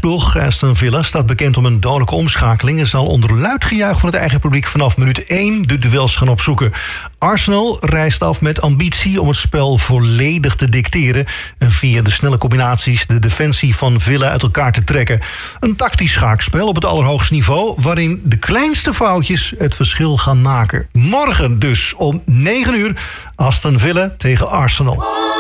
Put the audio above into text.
thuisploeg Aston Villa staat bekend om een dodelijke omschakeling en zal onder luid gejuich van het eigen publiek vanaf minuut 1 de duels gaan opzoeken. Arsenal reist af met ambitie om het spel volledig te dicteren en via de snelle combinaties de defensie van Villa uit elkaar te trekken. Een tactisch schaakspel op het allerhoogste niveau waarin de kleinste foutjes het verschil gaan maken. Morgen dus om 9 uur Aston Villa tegen Arsenal.